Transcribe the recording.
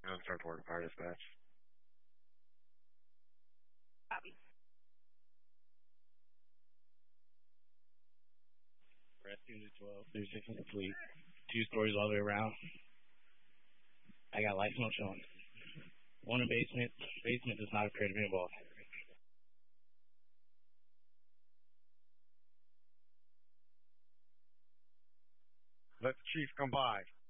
I'm start to work fire dispatch. Copy. Rescue to 12. 36 complete. 2 stories all the way around. I got lights no showing. One in basement. Basement does not appear to be involved. Let the chief come by.